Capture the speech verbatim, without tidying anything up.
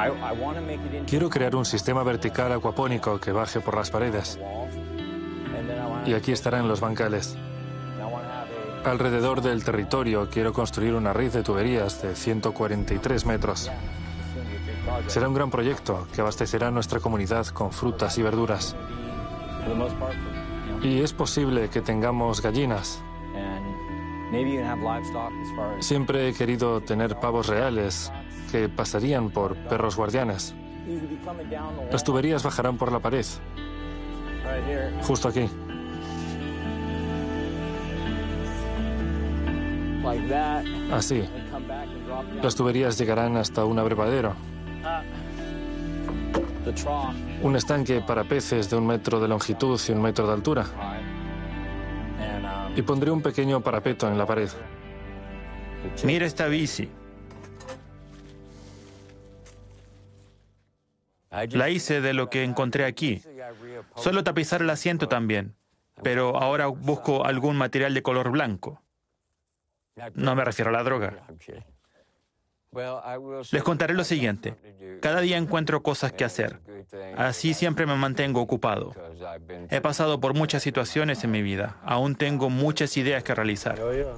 Quiero crear un sistema vertical acuapónico que baje por las paredes. Y aquí estarán los bancales. Alrededor del territorio quiero construir una red de tuberías de ciento cuarenta y tres metros. Será un gran proyecto que abastecerá nuestra comunidad con frutas y verduras. Y es posible que tengamos gallinas. Siempre he querido tener pavos reales que pasarían por perros guardianes. Las tuberías bajarán por la pared, justo aquí. Así. Las tuberías llegarán hasta un abrevadero. Un estanque para peces de un metro de longitud y un metro de altura. Y pondré un pequeño parapeto en la pared. Mira esta bici. La hice de lo que encontré aquí. Solo tapizar el asiento también. Pero ahora busco algún material de color blanco. No me refiero a la droga. Les contaré lo siguiente. Cada día encuentro cosas que hacer. Así siempre me mantengo ocupado. He pasado por muchas situaciones en mi vida. Aún tengo muchas ideas que realizar.